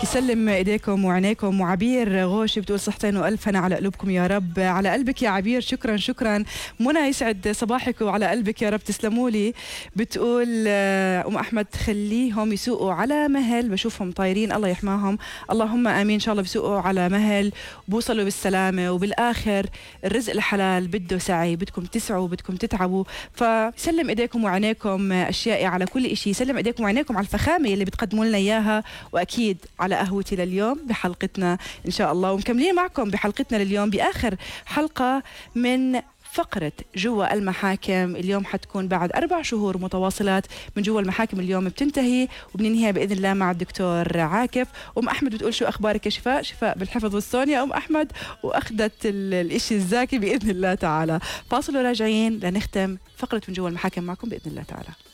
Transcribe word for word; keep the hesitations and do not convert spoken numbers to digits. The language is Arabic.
يسلم ايديكم وعينيكم. وعبير غوش بتقول صحتين والف هنا على قلوبكم يا رب. على قلبك يا عبير، شكرا شكرا. منى يسعد صباحك وعلى قلبك يا رب، تسلموا لي. بتقول ام احمد خليهم يسوقوا على مهل، بشوفهم طايرين الله يحماهم. اللهم امين، ان شاء الله بيسوقوا على مهل بوصلوا بالسلامه، وبالاخر الرزق الحلال بده سعي، بدكم تسعوا بدكم تتعبوا. فسلم ايديكم وعينيكم اشيائي على كل شيء، سلم ايديكم وعينيكم على الفخامه اللي بتقدموا لنا اياها، واكيد على قهوتي لليوم بحلقتنا ان شاء الله. ومكملين معكم بحلقتنا لليوم باخر حلقه من فقرة جوا المحاكم. اليوم حتكون بعد أربع شهور متواصلات من جوا المحاكم، اليوم بتنتهي وبننهيها بإذن الله مع الدكتور عاكف. أم أحمد بتقول شو أخبارك يا شفاء؟ شفاء بالحفظ والصون يا أم أحمد، وأخذت الإشي الزاكي بإذن الله تعالى. فاصل وراجعين لنختم فقرة من جوا المحاكم معكم بإذن الله تعالى.